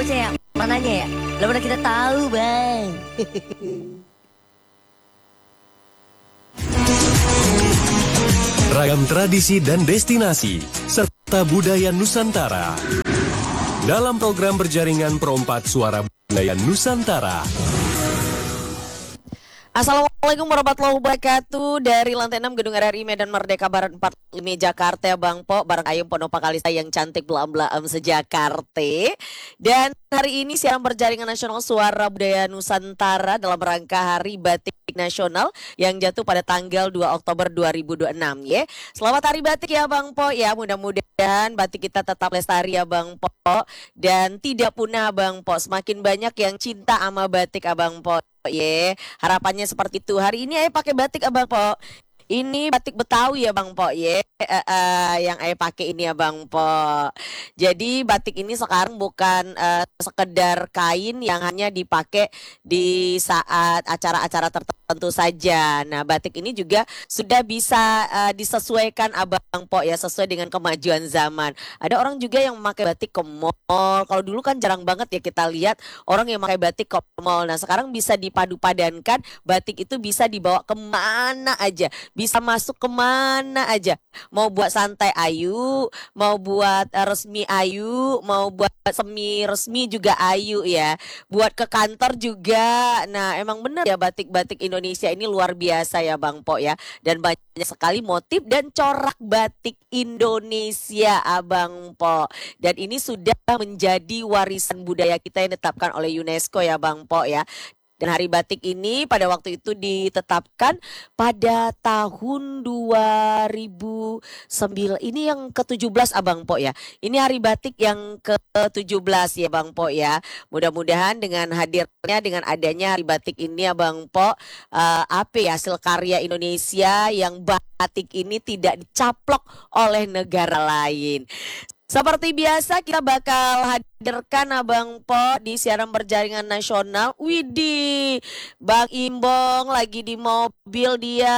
bocah ya, mananya ya? Lah mana kita tahu bang. Ragam tradisi dan destinasi, serta budaya Nusantara. Dalam program berjaringan Perompat Suara Budaya Nusantara. Assalamualaikum warahmatullahi wabarakatuh. Dari lantai 6 Gedung RRI Medan Merdeka Barat 45 Jakarta ya Bang Po. Bareng Ayum Ponopa Kalista yang cantik belam-belam sejakarta. Dan hari ini siaran berjaringan nasional Suara Budaya Nusantara dalam rangka Hari Batik Nasional yang jatuh pada tanggal 2 Oktober 2026 ya. Selamat Hari Batik ya Bang Po ya. Mudah-mudahan batik kita tetap lestari ya Bang Po. Dan tidak punah Bang Po. Semakin banyak yang cinta sama batik Abang Po. Harapannya seperti itu. Hari ini Ayah pakai batik Abang Po. Ini batik Betawi ya Bang Po yang Ayah pakai ini ya Bang Po. Jadi batik ini sekarang bukan sekedar kain yang hanya dipakai di saat acara-acara tertentu saja. Nah batik ini juga sudah bisa disesuaikan Abang Po ya, sesuai dengan kemajuan zaman. Ada orang juga yang memakai batik ke mall. Kalau dulu kan jarang banget ya kita lihat orang yang memakai batik ke mall. Nah sekarang bisa dipadu-padankan, batik itu bisa dibawa kemana aja, bisa masuk kemana aja. Mau buat santai ayu, mau buat resmi ayu, mau buat semi resmi juga ayu ya. Buat ke kantor juga. Nah emang bener ya batik-batik Indonesia ini luar biasa ya Bang Po ya. Dan banyak sekali motif dan corak batik Indonesia Abang Po. Dan ini sudah menjadi warisan budaya kita yang ditetapkan oleh UNESCO ya Bang Po ya. Dan Hari Batik ini pada waktu itu ditetapkan pada tahun 2009. Ini yang ke-17 Abang Po ya. Ini Hari Batik yang ke-17 ya Bang Po ya. Mudah-mudahan dengan hadirnya, dengan adanya Hari Batik ini Abang Po, hasil karya Indonesia yang batik ini tidak dicaplok oleh negara lain. Seperti biasa kita bakal hadirkan Abang Po di siaran berjaringan nasional. Widih, Bang Imbong lagi di mobil dia,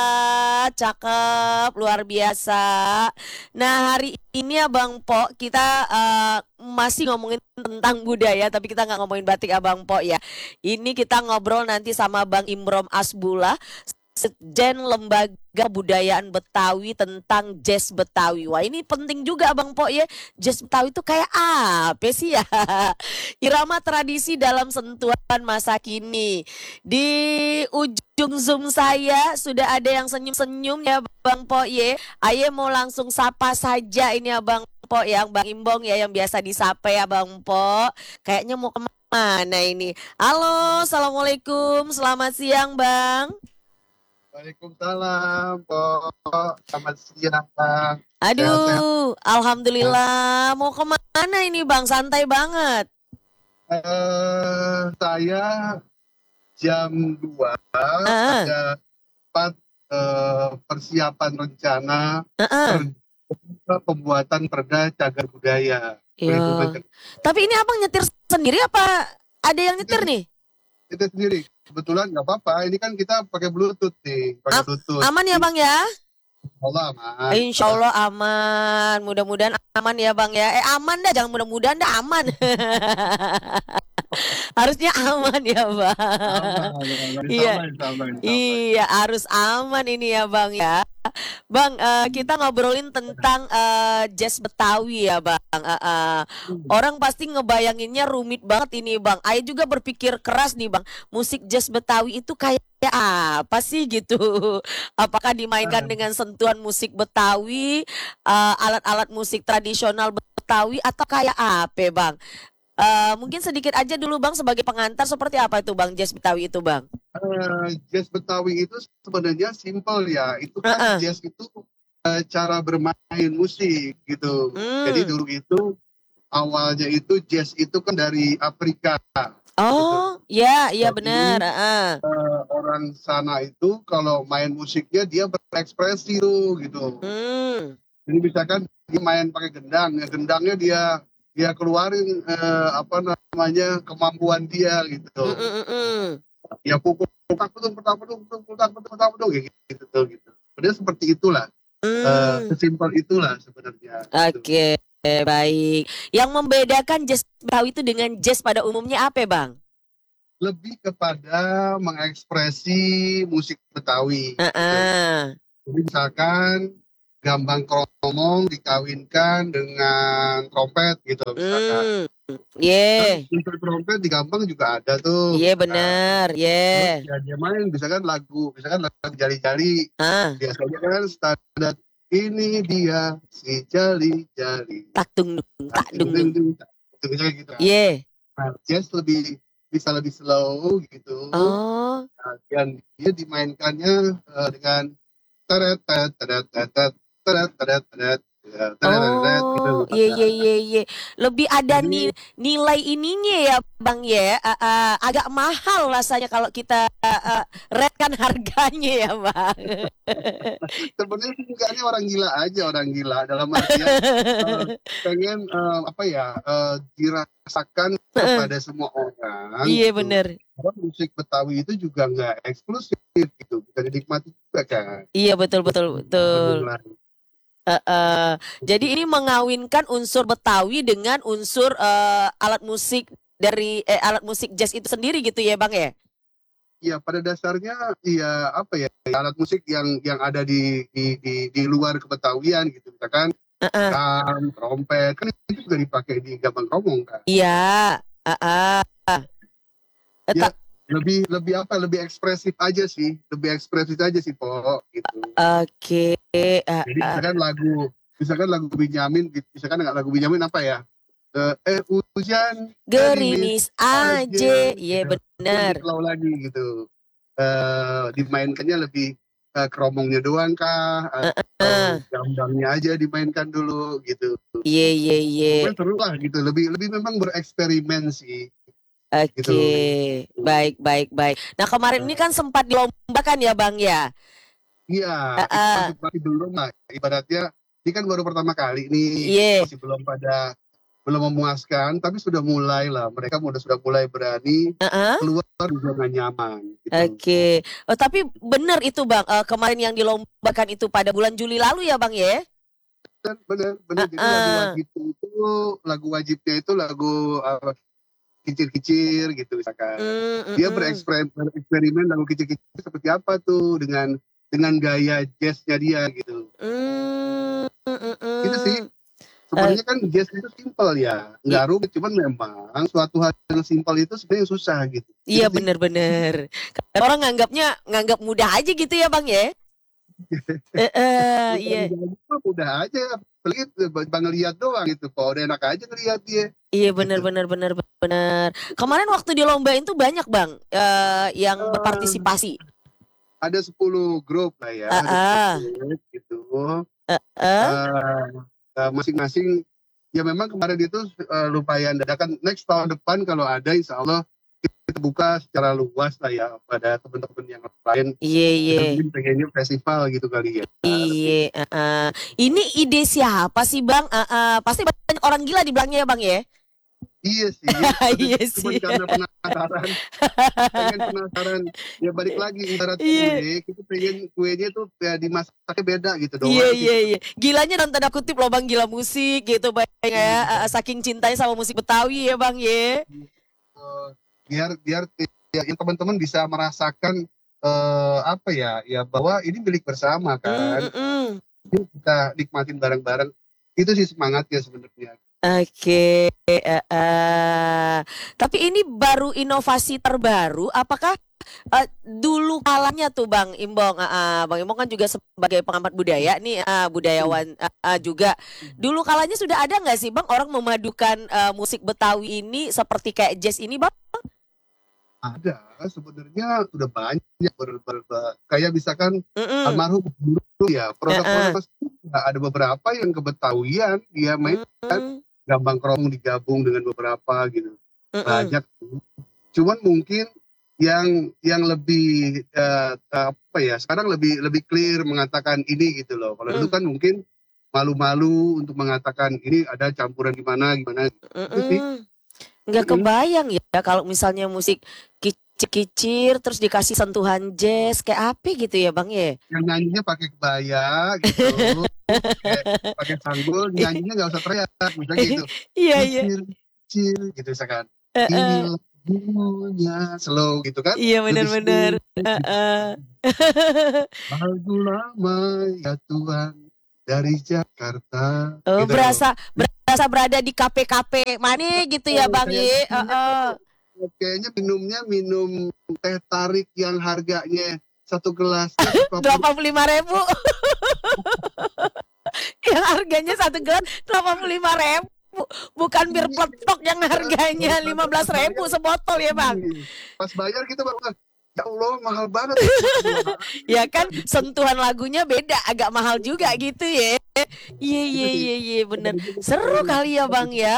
cakep, luar biasa. Nah hari ini Abang Po kita masih ngomongin tentang budaya, tapi kita nggak ngomongin batik Abang Po ya. Ini kita ngobrol nanti sama Bang Imrom Asbullah, Sekjen Lembaga Kebudayaan Betawi tentang jazz Betawi. Wah ini penting juga Abang Po ya. Jazz Betawi itu kayak apa sih ya? Irama tradisi dalam sentuhan masa kini. Di ujung Zoom saya sudah ada yang senyum-senyum ya Bang Po ya. Ayo mau langsung sapa saja ini Abang Po yang Bang Imbong ya yang biasa disapa ya Bang Po. Kayaknya mau kemana ini? Halo, Assalamualaikum, selamat siang Bang. Waalaikumsalam, Pok. Selamat siang, Bang. Aduh, alhamdulillah. Mau kemana ini Bang? Santai banget. Saya jam 2 ada 4 persiapan rencana pembuatan perda cagar budaya. Iya. Tapi ini Abang nyetir sendiri apa ada yang nyetir nih? Itu sendiri. Kebetulan nggak apa-apa. Ini kan kita pakai Bluetooth nih. Bluetooth. Aman ya Bang ya? Allah aman. Insya Allah aman. Mudah-mudahan aman ya Bang ya. Aman dah, jangan mudah-mudahan dah aman. Harusnya aman ya Bang. Iya harus aman ini ya Bang ya. Bang, kita ngobrolin tentang jazz Betawi ya Bang. Orang pasti ngebayanginnya rumit banget ini Bang. Ayo juga berpikir keras nih Bang. Musik jazz Betawi itu kayak apa sih gitu? Apakah dimainkan dengan sentuhan musik Betawi, alat-alat musik tradisional Betawi, atau kayak apa Bang? Mungkin sedikit aja dulu Bang sebagai pengantar, seperti apa itu Bang jazz Betawi itu Bang? Jazz Betawi itu sebenarnya simple ya. Itu kan jazz itu cara bermain musik gitu. Jadi dulu itu awalnya itu jazz itu kan dari Afrika. Oh, gitu. Ya benar. Orang sana itu kalau main musiknya dia berekspresi tuh gitu. Jadi misalkan dia main pakai gendang, ya gendangnya dia keluarin kemampuan dia gitu. Ya pukul gitu. Sebenarnya seperti itulah. Sesimpel itulah sebenarnya. Oke. baik. Yang membedakan jazz Betawi itu dengan jazz pada umumnya apa, Bang? Lebih kepada mengekspresi musik Betawi. Gitu. Jadi misalkan gambang kromong dikawinkan dengan trompet gitu misalkan. Untuk trompet di gambang juga ada tuh. Iya benar, ya dia main misalkan lagu jali-jali. Biasanya kan standar ini dia si jali-jali. Tak dung dung. Itu misalnya gitu. Nah, jazz bisa lebih slow gitu. Dan dia dimainkannya dengan teret iya. Lebih ada nilai ininya ya Bang ya. Agak mahal rasanya kalau kita rate-kan harganya ya Bang. Sebenarnya singkatnya orang gila dalam artian pengen dirasakan kepada semua orang. Iya gitu. benar. Musik Betawi itu juga nggak eksklusif gitu, bisa dinikmati juga kan. Iya betul. Jadi ini mengawinkan unsur Betawi dengan unsur alat musik dari alat musik jazz itu sendiri gitu ya Bang ya? Iya pada dasarnya alat musik yang ada di luar kebetawian gitu misalkan trompet kan itu juga dipakai di gambang kromong kan. Iya. Lebih ekspresif aja sih Po gitu. Oke. Jadi misalkan lagu Benyamin, misalkan lagu Benyamin apa ya? Hujan gerimis aja, iya gitu. benar. Kalau lagi gitu, dimainkannya lebih kromongnya doang kah? Gambangnya aja dimainkan dulu gitu. Iya. Seru lah gitu, lebih memang bereksperimen sih. Oke, gitu. Baik. Nah kemarin ini kan sempat dilombakan ya Bang ya? Iya, masih belum lah. Ibaratnya ini kan baru pertama kali nih, masih belum memuaskan, tapi sudah mulai lah. Mereka sudah mulai berani keluar dari zona nyaman. Gitu. Oke, tapi benar itu Bang, kemarin yang dilombakan itu pada bulan Juli lalu ya Bang ya? Benar. Jadi lagu wajibnya itu lagu kicir-kicir gitu misalkan. Dia bereksperimen lagu kicir-kicir seperti apa tuh dengan gaya jazznya dia gitu. Itu sih. Sebenarnya kan jazz itu simpel ya, nggak rumit, cuman memang suatu hal yang simpel itu sebenarnya susah gitu. Iya benar. Orang nganggap mudah aja gitu ya Bang ya? Iya. Mudah aja, apalagi bang lihat doang gitu, kok udah enak aja ngeliat dia. Iya benar. Kemarin waktu di lombain tuh banyak Bang yang berpartisipasi. Ada 10 grup lah ya, gitu. Masing-masing ya memang kemarin itu lumayan dadakan. Next tahun depan kalau ada insya Allah kita buka secara luas lah ya pada teman-teman yang lain. Iya. Pengennya festival gitu kali ya. Iya. Ini ide siapa sih Bang? Pasti banyak orang gila dibilangnya ya Bang ya? Iya sih. Iya sih. Karena pengen penasaran. Ya balik lagi ibarat kue, kita pengen kuenya tuh ya dimasaknya beda gitu doang. Iya. Gilanya dalam tanda kutip loh Bang, gila musik gitu Bang ya. Saking cintanya sama musik Betawi ya Bang ya. Biar yang teman-teman bisa merasakan bahwa ini milik bersama kan. Kita nikmatin bareng-bareng. Itu sih semangatnya sebenarnya. Oke. Tapi ini baru inovasi terbaru. Apakah dulu kalanya tuh Bang Imbong, Bang Imbong kan juga sebagai pengamat budaya nih, budayawan juga. Dulu kalanya sudah ada nggak sih Bang orang memadukan musik Betawi ini seperti kayak jazz ini Bang? Ada, sebenarnya sudah banyak kayak misalkan almarhum guru ya, produk ada beberapa yang kebetawian dia mainkan gambang kromong digabung dengan beberapa gitu. Banyak. Cuman mungkin yang lebih sekarang lebih clear mengatakan ini gitu loh. Kalau dulu kan mungkin malu-malu untuk mengatakan ini ada campuran gimana gitu sih. Nggak kebayang ya kalau misalnya musik Cekicir terus dikasih sentuhan jazz kayak apa gitu ya Bang ya? Yang nyanyinya pakai kebaya gitu, pakai sanggul, nyanyinya nggak usah teriak, misalnya gitu. Iya iya. Kecil gitu misalkan. Heeh. Ini lagunya slow gitu kan? Iya Lebih benar-benar. slow. Lagu lama ya Tuhan dari Jakarta. Oh, Gitu. berasa berada di kafe-kafe mana gitu ya Bang Ye. Kayaknya minum teh tarik yang harganya satu gelasnya 85.000. Yang harganya satu gelas 85.000. Bukan bir peletok yang harganya 15.000 sebotol ya Bang. Pas bayar kita baru ya Allah mahal banget. Ya kan sentuhan lagunya beda, agak mahal juga gitu ya. Iya bener. Seru kali ya Bang ya.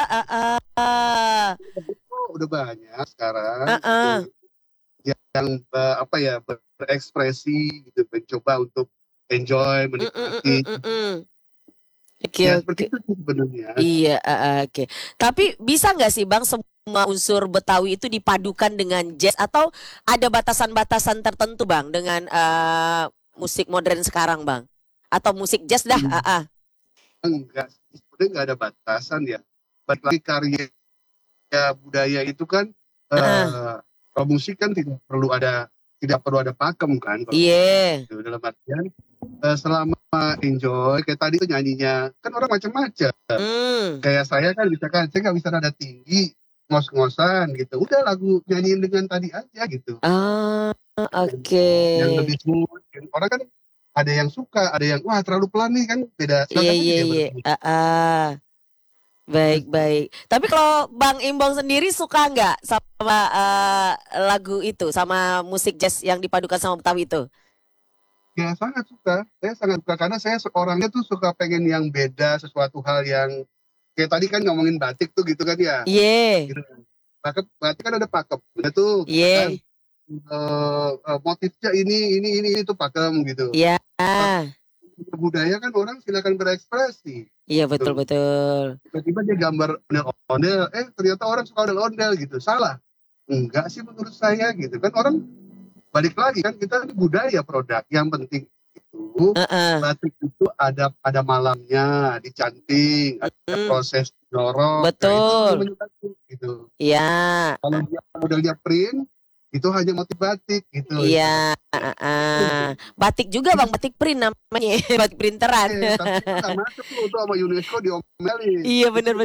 Udah banyak sekarang yang apa ya berekspresi gitu, mencoba untuk enjoy, menikmati. Ya, seperti itu sebenarnya. Iya, oke. Tapi bisa nggak sih Bang semua unsur Betawi itu dipadukan dengan jazz atau ada batasan-batasan tertentu Bang dengan musik modern sekarang Bang? Atau musik jazz dah? Enggak, sebenarnya nggak ada batasan ya. Balik lagi karya budaya itu kan kalau musik kan tidak perlu ada pakem kan. Iya. Dalam artian selama enjoy kayak tadi tuh nyanyinya kan orang macam-macam. Kayak saya kan misalkan saya nggak bisa nada tinggi ngos-ngosan gitu, udah lagu nyanyiin dengan tadi aja gitu. Oke. Yang lebih smooth. Orang kan ada yang suka, ada yang wah terlalu pelan nih kan beda. Iya. Baik. Tapi kalau Bang Imbong sendiri suka nggak sama lagu itu, sama musik jazz yang dipadukan sama Betawi itu? Ya sangat suka. Saya sangat suka karena saya orangnya tuh suka pengen yang beda, sesuatu hal yang kayak tadi kan ngomongin batik tuh gitu kan ya. Iya. Gitu. Batik kan ada pakemnya tuh. Iya. Motifnya ini tuh pakem gitu. Iya. Budaya kan orang silakan berekspresi. Iya betul. Tiba-tiba dia gambar ondel-ondel, ternyata orang suka ondel-ondel gitu. Salah? Enggak sih menurut saya gitu kan, orang balik lagi kan kita budaya produk yang penting itu batik itu ada malamnya, dicanting, ada proses dorong. Betul. Nah, itu gitu. Iya. Kalau dia modelnya print itu hanya motif batik gitu. Iya. Batik juga Bang, batik print namanya, batik printeran. Tapi nggak masuk tuh sama UNESCO diomelin. Iya bener.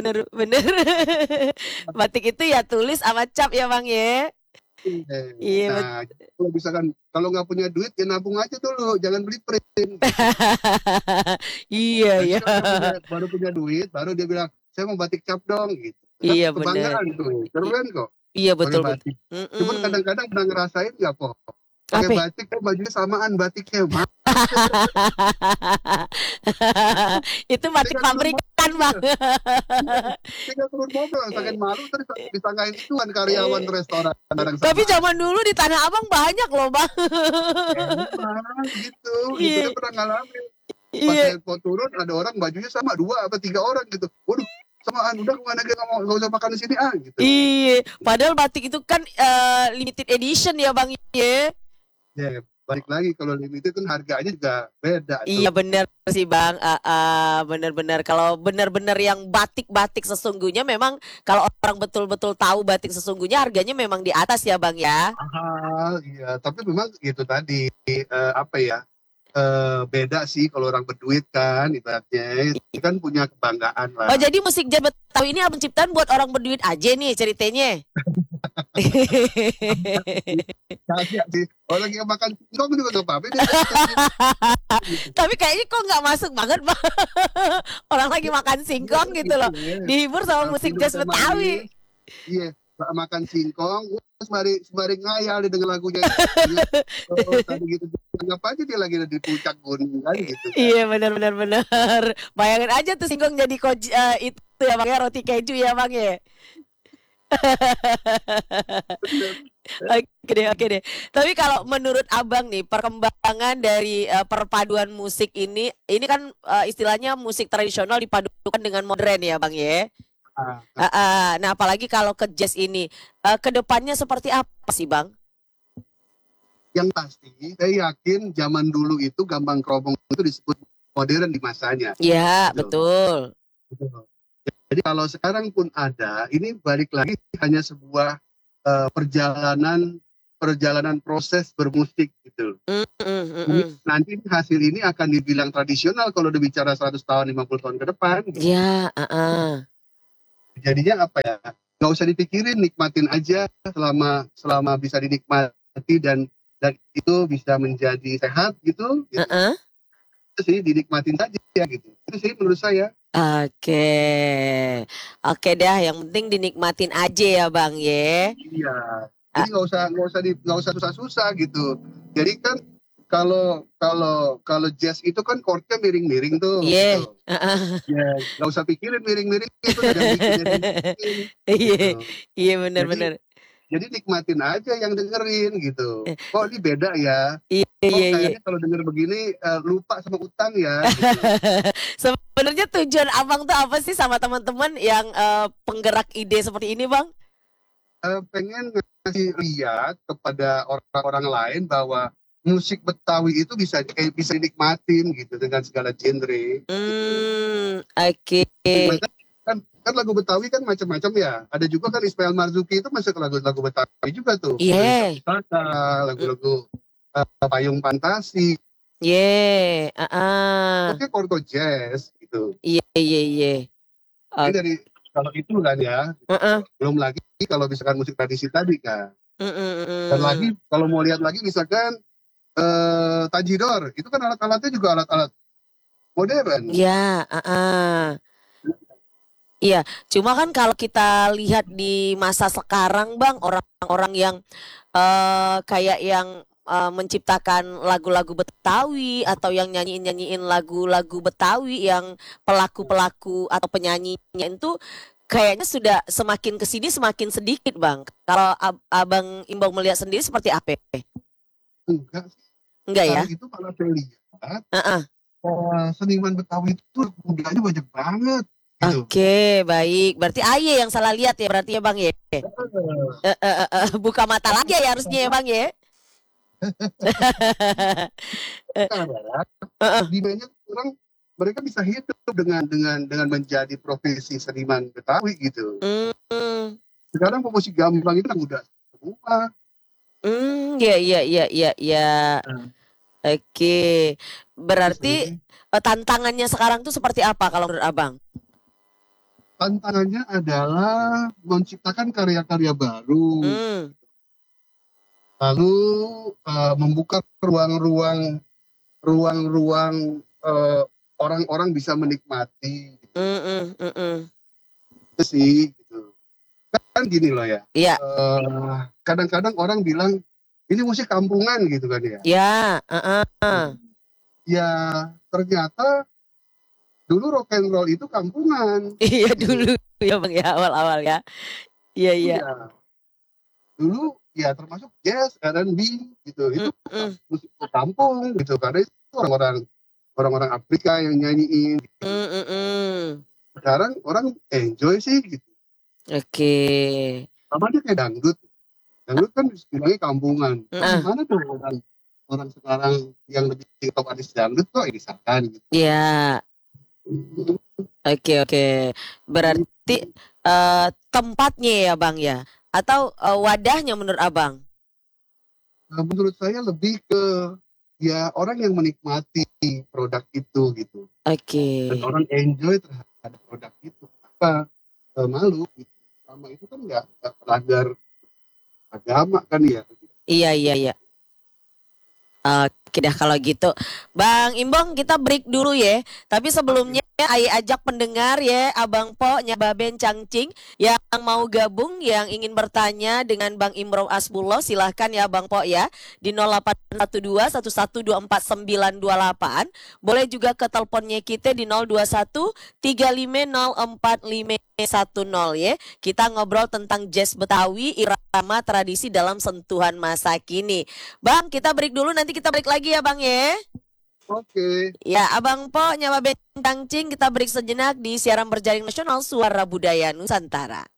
Batik itu ya tulis sama cap ya Bang ya. Iya. Nah, kalau misalkan kalau nggak punya duit ya nabung aja dulu, jangan beli print. Iya. Baru punya duit, baru dia bilang saya mau batik cap dong gitu. Iya benar. Tuh, keren kok. Iya betul. Cuman kadang-kadang pernah ngerasain nggak po? Pakai batik kan bajunya samaan batiknya. Itu batik pabrikan Bang. Tinggal turun mobil, sakit malu terus disangkain itu kan karyawan restoran. Tapi zaman dulu di Tanah Abang banyak loh Bang. Gitu, itu pernah ngalamin. Pas mau turun ada orang bajunya sama 2 atau 3 orang gitu. Waduh, samaan udah kemana nggak usah makan di sini gitu. Iya, padahal batik itu kan limited edition ya Bang ya. Ya, balik lagi kalau limited kan harganya juga beda. Iya benar sih Bang, benar. Kalau benar-benar yang batik-batik sesungguhnya memang kalau orang betul-betul tahu batik sesungguhnya harganya memang di atas ya Bang ya. Iya, tapi memang itu tadi beda sih kalau orang berduit kan ibaratnya itu kan punya kebanggaan lah. Oh jadi musik jazz Betawi ini abang ciptaan buat orang berduit aja nih ceritanya. Kagak sih, orang yang makan singkong juga gak apa-apa. Tapi kayaknya kok nggak masuk banget Bang. Orang lagi makan singkong gitu loh, dihibur sama musik jazz Betawi. Iya, makan singkong sembari ngayal dengan lagunya. Tadi gitu, anggap aja dia lagi di puncak gunung kan gitu kan. Iya benar. Bayangin aja tuh singkong jadi itu ya Bang ya, roti keju ya Bang ya. Oke deh. Tapi kalau menurut Abang nih perkembangan dari perpaduan musik ini kan istilahnya musik tradisional dipadukan dengan modern ya Bang ya. Nah apalagi kalau ke jazz ini kedepannya seperti apa sih Bang? yang pasti saya yakin zaman dulu itu Gambang Kromong itu disebut modern di masanya. Iya, betul. Jadi kalau sekarang pun ada, ini balik lagi hanya sebuah perjalanan proses bermusik gitu. Nanti hasil ini akan dibilang tradisional kalau dibicara 100 tahun, 50 tahun ke depan. Iya, Jadinya apa ya? Nggak usah dipikirin, nikmatin aja selama bisa dinikmati dan itu bisa menjadi sehat gitu. Itu sih dinikmatin saja gitu. Itu sih menurut saya. Oke dah, yang penting dinikmatin aja ya Bang ya. Iya. Jadi nggak usah susah-susah gitu. Jadi kan kalau jazz itu kan chordnya miring-miring tuh. Iya. Gitu. Ya, nggak usah pikirin miring-miring itu udah bikin. Iya benar-benar. Jadi nikmatin aja yang dengerin gitu. Kok ini beda ya? Iya. Kalau denger begini lupa sama utang ya. Gitu. Sebenarnya tujuan Abang tuh apa sih sama teman-teman yang penggerak ide seperti ini, Bang? Pengen ngasih lihat kepada orang-orang lain bahwa musik Betawi itu bisa dinikmatin gitu dengan segala genre. Oke. Kan lagu Betawi kan macam-macam ya. Ada juga kan Ismail Marzuki itu masuk lagu-lagu Betawi juga tuh. Iya. Lagu-lagu Payung Fantasi. Iya. Oke, chord jazz gitu. Iya. Ini dari kalau itu kan ya. Belum lagi kalau misalkan musik tradisi tadi kan. Dan lagi kalau mau lihat lagi misalkan Tajidor, itu kan alat-alatnya juga alat-alat modern. Iya, Iya, cuma kan kalau kita lihat di masa sekarang Bang, orang-orang yang kayak yang menciptakan lagu-lagu Betawi atau yang nyanyiin lagu-lagu Betawi yang pelaku-pelaku atau penyanyinya itu kayaknya sudah semakin kesini semakin sedikit Bang. Kalau Abang Imbong melihat sendiri seperti apa? Enggak ya? Itu kalau saya lihat, seniman Betawi itu mudanya banyak banget. Gitu. Oke, baik. Berarti Aye yang salah lihat ya berarti ya Bang ya? Buka mata lagi ya harusnya ya Bang ya? Di banyak orang mereka bisa hidup dengan menjadi profesi seniman Betawi gitu. Sekarang musik gambang itu udah semua. Iya. Oke. Berarti tantangannya sekarang tuh seperti apa kalau menurut Abang? Tantangannya adalah menciptakan karya-karya baru. Lalu membuka ruang-ruang orang-orang bisa menikmati. Itu sih gitu. Kan gini loh ya. Iya. Kadang-kadang orang bilang ini musik kampungan gitu kan ya. Ya, Ya ternyata dulu rock and roll itu kampungan. Iya dulu ya Bang ya awal-awal ya. Iya. Dulu ya termasuk jazz, R&B gitu. Itu musik kampung gitu karena itu orang-orang Afrika yang nyanyiin. Gitu. Sekarang orang enjoy sih gitu. Oke. Sama dia kayak dangdut. Dangdut kan bilangnya kampungan. Gimana tuh orang sekarang yang lebih top artis dangdut kok disahkan gitu. Iya. Oke. Berarti tempatnya ya Bang ya? Atau wadahnya menurut Abang? Menurut saya lebih ke ya orang yang menikmati produk itu gitu. Oke. Dan orang enjoy terhadap produk itu. Apa malu gitu. Sama itu kan nggak melanggar agama kan ya. Iya. Oke dah kalau gitu Bang Imbong kita break dulu ya. Tapi sebelumnya Ayo ajak pendengar ya Abang Po, Nyababen Cangcing yang mau gabung, yang ingin bertanya dengan Bang Imron Asbullah, silahkan ya Bang Po ya di 0812 1124928. Boleh juga ke teleponnya kita di 021 3504510 ya. Kita ngobrol tentang jazz Betawi, irama tradisi dalam sentuhan masa kini. Bang, kita break dulu, nanti kita balik lagi ya Bang ya. Oke. Ya, Abang Po, Nyawa Cangcing, kita break sejenak di siaran berjaring nasional Suara Budaya Nusantara.